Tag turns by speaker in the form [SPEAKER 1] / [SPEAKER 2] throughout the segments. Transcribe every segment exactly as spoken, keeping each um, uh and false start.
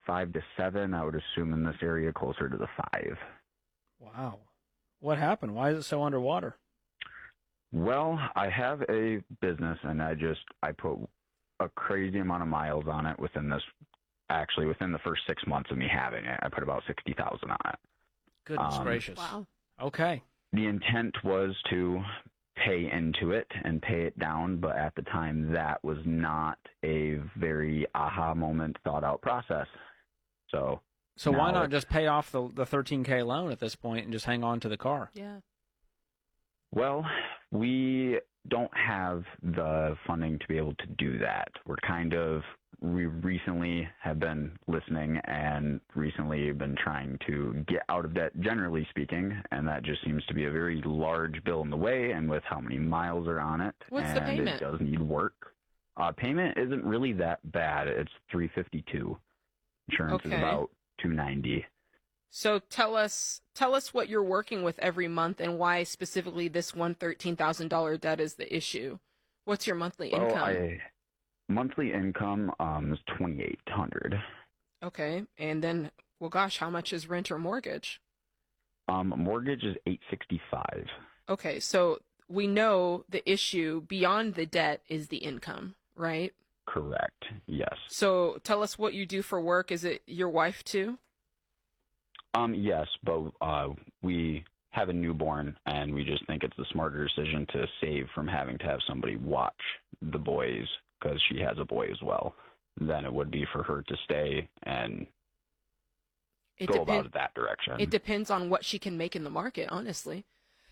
[SPEAKER 1] five to seven. I would assume in this area closer to the five.
[SPEAKER 2] Wow. What happened? Why is it so underwater?
[SPEAKER 1] Well, I have a business, and I just I put a crazy amount of miles on it within this. Actually, within the first six months of me having it, I put about sixty thousand on it.
[SPEAKER 2] Goodness
[SPEAKER 1] Um,
[SPEAKER 2] gracious.
[SPEAKER 3] Wow.
[SPEAKER 2] Okay.
[SPEAKER 1] The intent was to pay into it and pay it down, but at the time that was not a very aha moment thought out process. So
[SPEAKER 2] So why
[SPEAKER 1] now
[SPEAKER 2] not
[SPEAKER 1] it's-
[SPEAKER 2] just pay off the the thirteen K loan at this point and just hang on to the car?
[SPEAKER 3] Yeah.
[SPEAKER 1] Well, we don't have the funding to be able to do that. We're kind of, we recently have been listening and recently been trying to get out of debt, generally speaking, and that just seems to be a very large bill in the way, and with how many miles are on it,
[SPEAKER 3] What's the
[SPEAKER 1] and
[SPEAKER 3] payment?
[SPEAKER 1] it does need work. Uh, payment isn't really that bad. It's three fifty-two. Insurance
[SPEAKER 3] Okay.
[SPEAKER 1] is about two ninety.
[SPEAKER 3] So tell us tell us what you're working with every month and why specifically this one thirteen thousand dollars debt is the issue. What's your monthly
[SPEAKER 1] Well,
[SPEAKER 3] income?
[SPEAKER 1] I, monthly income um, is twenty-eight hundred.
[SPEAKER 3] Okay. And then, well, gosh, how much is rent or mortgage?
[SPEAKER 1] Um, mortgage is eight sixty-five.
[SPEAKER 3] Okay. So we know the issue beyond the debt is the income, right?
[SPEAKER 1] Correct. Yes.
[SPEAKER 3] So tell us what you do for work. Is it your wife too?
[SPEAKER 1] Um, yes, but uh, we have a newborn, and we just think it's the smarter decision to save from having to have somebody watch the boys, because she has a boy as well, than it would be for her to stay and
[SPEAKER 3] It
[SPEAKER 1] go
[SPEAKER 3] depend-
[SPEAKER 1] about it that direction.
[SPEAKER 3] It depends on what she can make in the market, honestly.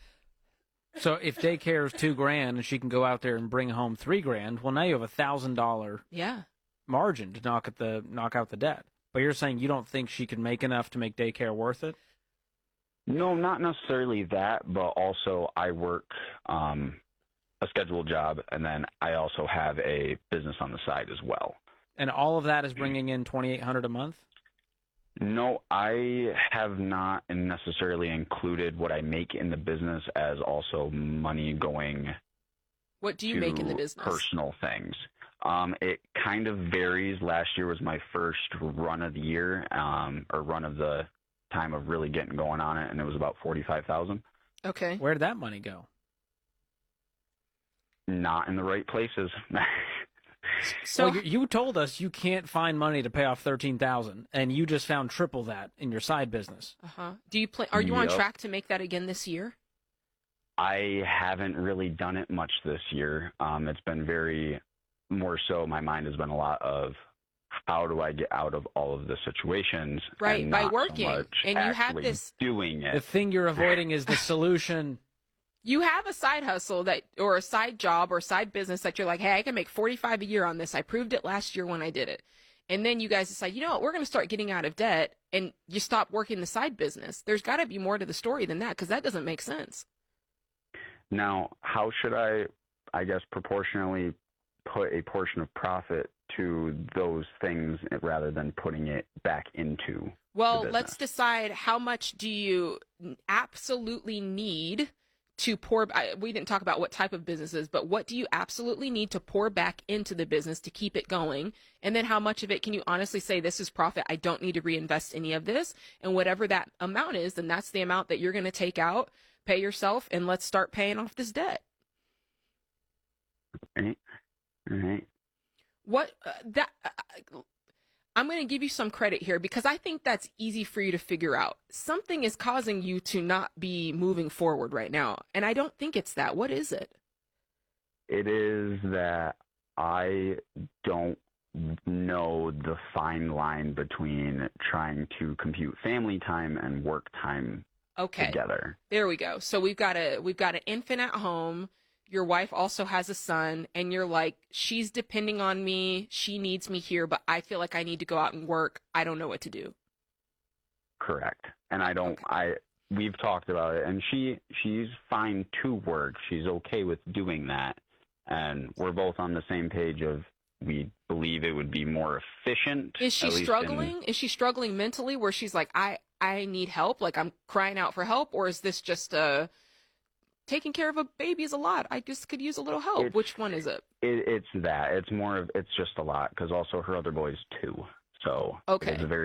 [SPEAKER 2] So if daycare is two grand and she can go out there and bring home three grand, well, now you have a thousand dollar
[SPEAKER 3] Yeah.
[SPEAKER 2] margin to knock at the knock out the debt. But you're saying you don't think she can make enough to make daycare worth it?
[SPEAKER 1] No, not necessarily that, but also I work um, a scheduled job, and then I also have a business on the side as well.
[SPEAKER 2] And all of that is bringing in twenty-eight hundred a month?
[SPEAKER 1] No, I have not necessarily included what I make in the business as also money going
[SPEAKER 3] What do you
[SPEAKER 1] to
[SPEAKER 3] make in the business?
[SPEAKER 1] personal things. Um, it kind of varies. Last year was my first run of the year, um, or run of the time of really getting going on it, and it was about forty-five thousand.
[SPEAKER 3] Okay.
[SPEAKER 2] Where did that money go?
[SPEAKER 1] Not in the right places.
[SPEAKER 3] So
[SPEAKER 2] well, you, you told us you can't find money to pay off thirteen thousand, and you just found triple that in your side business.
[SPEAKER 3] uh-huh. Do you plan are you on
[SPEAKER 1] Yep.
[SPEAKER 3] track to make that again this year?
[SPEAKER 1] I haven't really done it much this year. Um, it's been very, more so my mind has been a lot of how do I get out of all of the situations,
[SPEAKER 3] Right,
[SPEAKER 1] and
[SPEAKER 3] by
[SPEAKER 1] not so
[SPEAKER 3] working.
[SPEAKER 1] much
[SPEAKER 3] And you have
[SPEAKER 1] actually
[SPEAKER 3] this-
[SPEAKER 1] doing
[SPEAKER 2] The
[SPEAKER 1] it.
[SPEAKER 2] thing you're avoiding is the solution.
[SPEAKER 3] You have a side hustle that or a side job or side business that you're like, "Hey, I can make forty-five a year on this. I proved it last year when I did it." And then you guys decide, "You know what? We're going to start getting out of debt." And you stop working the side business. There's got to be more to the story than that, cuz that doesn't make sense.
[SPEAKER 1] Now, how should I, I guess, proportionally put a portion of profit to those things rather than putting it back into
[SPEAKER 3] Well,
[SPEAKER 1] the
[SPEAKER 3] let's
[SPEAKER 1] business?
[SPEAKER 3] decide how much do you absolutely need to pour. I, we didn't talk about what type of businesses, but what do you absolutely need to pour back into the business to keep it going? And then how much of it can you honestly say, this is profit, I don't need to reinvest any of this? And whatever that amount is, then that's the amount that you're going to take out, pay yourself, and let's start paying off this debt.
[SPEAKER 1] Right? Right.
[SPEAKER 3] What uh, that uh, I'm going to give you some credit here because I think that's easy for you to figure out. Something is causing you to not be moving forward right now, and I don't think it's that. What is it?
[SPEAKER 1] It is that I don't know the fine line between trying to compute family time and work time
[SPEAKER 3] Okay.
[SPEAKER 1] together.
[SPEAKER 3] There we go. So we've got a we've got an infant at home. Your wife also has a son, and you're like, she's depending on me. She needs me here, but I feel like I need to go out and work. I don't know what to do.
[SPEAKER 1] Correct. And I don't
[SPEAKER 3] Okay.
[SPEAKER 1] I we've talked about it, and she she's fine to work. She's okay with doing that. And we're both on the same page of we believe it would be more efficient.
[SPEAKER 3] Is she
[SPEAKER 1] at least in-
[SPEAKER 3] struggling? Is she struggling mentally where she's like, I, I need help, like I'm crying out for help? Or is this just uh, taking care of a baby is a lot? I just could use a little help.
[SPEAKER 1] It's-
[SPEAKER 3] Which one is it?
[SPEAKER 1] It, it's that. It's more of, it's just a lot because also her other boys too. So
[SPEAKER 3] Okay.
[SPEAKER 1] it's a very